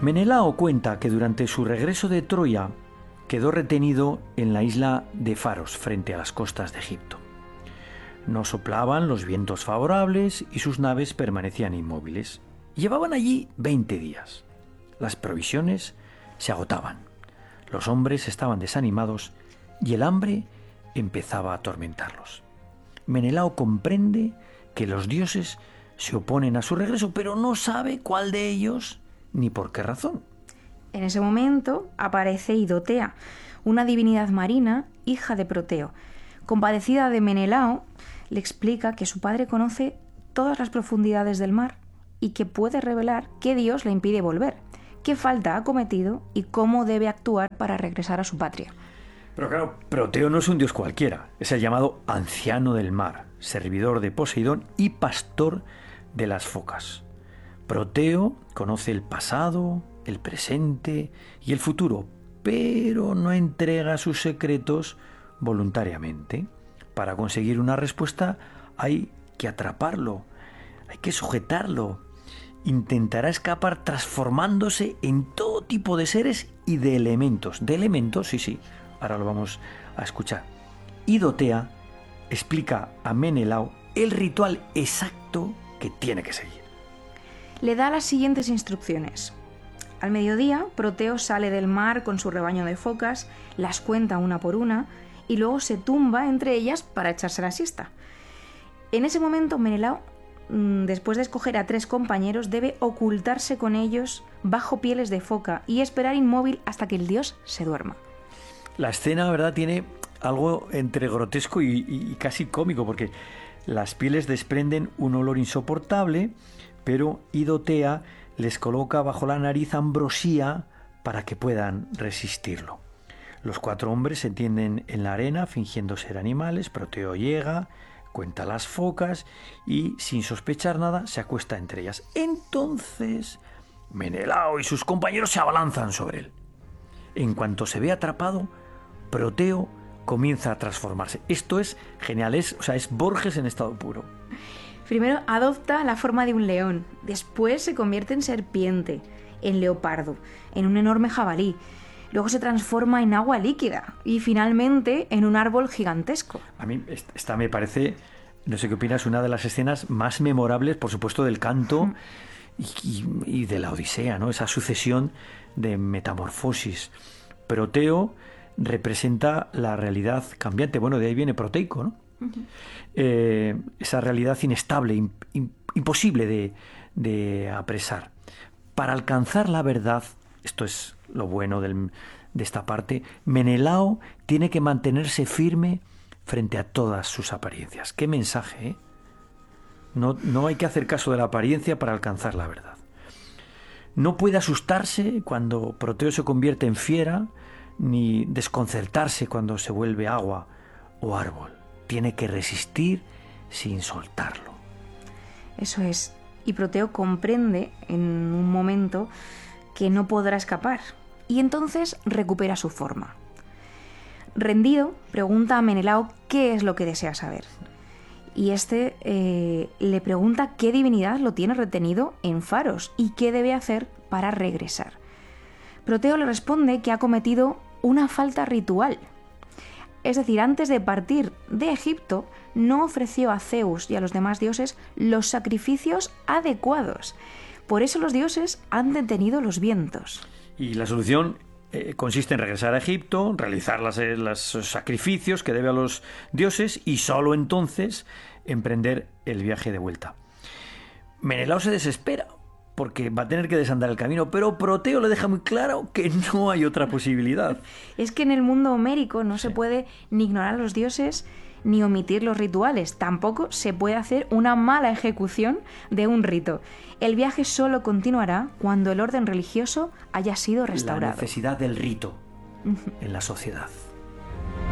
Menelao cuenta que durante su regreso de Troya quedó retenido en la isla de Faros, frente a las costas de Egipto. No soplaban los vientos favorables y sus naves permanecían inmóviles. Llevaban allí 20 días. Las provisiones se agotaban. Los hombres estaban desanimados y el hambre empezaba a atormentarlos. Menelao comprende que los dioses se oponen a su regreso, pero no sabe cuál de ellos ni por qué razón. En ese momento aparece Idotea, una divinidad marina, hija de Proteo. Compadecida de Menelao, le explica que su padre conoce todas las profundidades del mar y que puede revelar qué dios le impide volver, qué falta ha cometido y cómo debe actuar para regresar a su patria. Pero claro, Proteo no es un dios cualquiera, es el llamado anciano del mar, servidor de Poseidón y pastor de las focas. Proteo conoce el pasado, el presente y el futuro, pero no entrega sus secretos voluntariamente. Para conseguir una respuesta hay que atraparlo, hay que sujetarlo. Intentará escapar transformándose en todo tipo de seres y de elementos. De elementos, sí, ahora lo vamos a escuchar. Idotea explica a Menelao el ritual exacto que tiene que seguir. Le da las siguientes instrucciones. Al mediodía, Proteo sale del mar con su rebaño de focas, las cuenta una por una y luego se tumba entre ellas para echarse la siesta. En ese momento, Menelao, después de escoger a 3 compañeros, debe ocultarse con ellos bajo pieles de foca y esperar inmóvil hasta que el dios se duerma. La escena, ¿verdad?, tiene algo entre grotesco y casi cómico, porque las pieles desprenden un olor insoportable, pero Idotea les coloca bajo la nariz ambrosía para que puedan resistirlo. Los 4 hombres se tienden en la arena fingiendo ser animales. Proteo llega, cuenta las focas y, sin sospechar nada, se acuesta entre ellas. Entonces, Menelao y sus compañeros se abalanzan sobre él. En cuanto se ve atrapado, Proteo comienza a transformarse. Esto es genial, es Borges en estado puro. Primero adopta la forma de un león, después se convierte en serpiente, en leopardo, en un enorme jabalí. Luego se transforma en agua líquida y finalmente en un árbol gigantesco. A mí esta me parece, no sé qué opinas, una de las escenas más memorables, por supuesto, del canto y de la Odisea, ¿no? Esa sucesión de metamorfosis. Proteo representa la realidad cambiante. Bueno, de ahí viene proteico, ¿no? Esa realidad inestable, imposible de apresar. Para alcanzar la verdad, esto es lo bueno de esta parte, Menelao tiene que mantenerse firme frente a todas sus apariencias. ¡Qué mensaje! ¿Eh? No hay que hacer caso de la apariencia para alcanzar la verdad. No puede asustarse cuando Proteo se convierte en fiera, ni desconcertarse cuando se vuelve agua o árbol. Tiene que resistir sin soltarlo. Eso es. Y Proteo comprende en un momento que no podrá escapar y entonces recupera su forma. Rendido, pregunta a Menelao qué es lo que desea saber. Y este le pregunta qué divinidad lo tiene retenido en Faros y qué debe hacer para regresar. Proteo le responde que ha cometido una falta ritual. Es decir, antes de partir de Egipto, no ofreció a Zeus y a los demás dioses los sacrificios adecuados. Por eso los dioses han detenido los vientos. Y la solución consiste en regresar a Egipto, realizar los sacrificios que debe a los dioses y solo entonces emprender el viaje de vuelta. Menelao se desespera porque va a tener que desandar el camino, pero Proteo le deja muy claro que no hay otra posibilidad. Es que en el mundo homérico no se puede ni ignorar a los dioses ni omitir los rituales. Tampoco se puede hacer una mala ejecución de un rito. El viaje solo continuará cuando el orden religioso haya sido restaurado. La necesidad del rito en la sociedad.